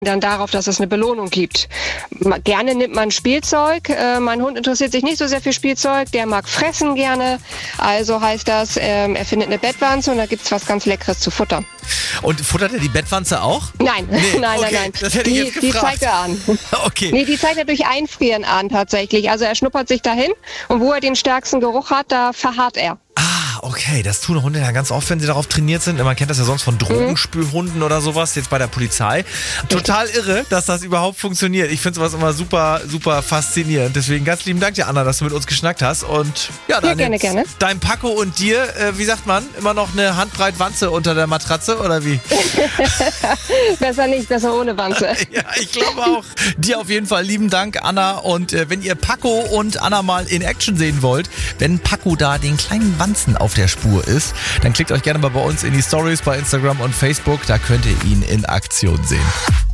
dann darauf, dass es eine Belohnung gibt. Gerne nimmt man Spielzeug. Mein Hund interessiert sich nicht so sehr für Spielzeug. Der mag fressen gerne. Also heißt das, er findet eine Bettwanze und da gibt's was ganz Leckeres zu futtern. Und futtert er die Bettwanze auch? Nein, Nee, nein. das hätte ich jetzt Die gefragt. zeigt er an. Okay. Nee, die zeigt er durch Einfrieren an tatsächlich. Also er schnuppert sich dahin und wo er den stärksten Geruch hat, da verharrt er. Okay, das tun Hunde ja ganz oft, wenn sie darauf trainiert sind. Man kennt das ja sonst von Drogenspürhunden oder sowas, jetzt bei der Polizei. Total irre, dass das überhaupt funktioniert. Ich finde sowas immer super, super faszinierend. Deswegen ganz lieben Dank dir, Anna, dass du mit uns geschnackt hast. Und ja, dann gerne. Dein Paco und dir, wie sagt man, immer noch eine Handbreit Wanze unter der Matratze oder wie? Besser nicht, besser ohne Wanze. Ja, ich glaube auch. Dir auf jeden Fall lieben Dank, Anna. Und wenn ihr Paco und Anna mal in Action sehen wollt, wenn Paco da den kleinen Wanzen auf der Spur ist, dann klickt euch gerne mal bei uns in die Stories bei Instagram und Facebook. Da könnt ihr ihn in Aktion sehen.